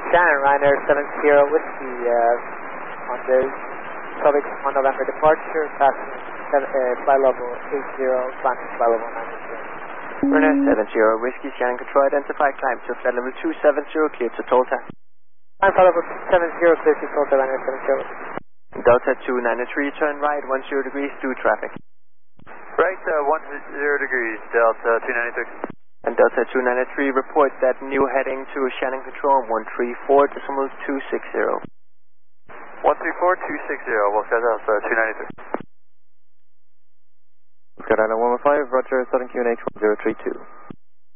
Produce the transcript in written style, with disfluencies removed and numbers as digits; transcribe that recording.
Shannon, Ryanair 70 Whiskey on the Southern 1 November departure, passing flight level 80, climbing flight level 93. Ryanair 70 Whiskey, Shannon Control, identify, climb to flight level 270, clear to Tolta. Climb flight level 270, clear to Tolta, Ryanair 70. Delta 293, turn right, 10 degrees, through traffic. Right, 10 degrees, Delta 293. And Delta 293, report that new heading to Shannon Control 134.260. 134.260, we'll set up 293. Skyline 115, Roger, Southern QNH 1032.